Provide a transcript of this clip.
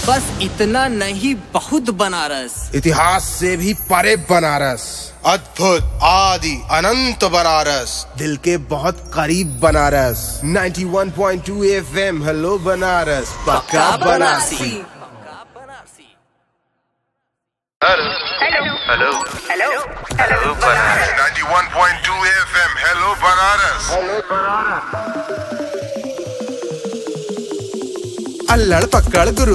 बस इतना नहीं, बहुत बनारस। इतिहास से भी परे बनारस, अद्भुत आदि अनंत बनारस, दिल के बहुत करीब बनारस। 91.2 FM, हेलो बनारस, पक्का Banarasi. Hello hello hello hello Banaras. 91.2 FM, hello Banaras. अल्लड़ पकड़ गुरु।